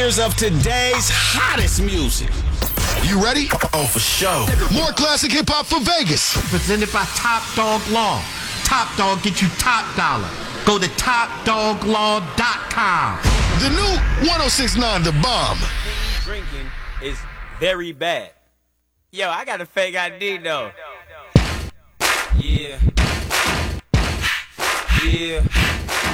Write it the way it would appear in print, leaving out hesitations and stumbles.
years of today's hottest music. You ready? Oh, for sure. More classic hip-hop for Vegas. Presented by Top Dog Law. Top Dog get you top dollar. Go to TopDogLaw.com. The new 106.9 The Bomb. Drinking is very bad. Yo, I got a fake ID though. Yeah. Yeah.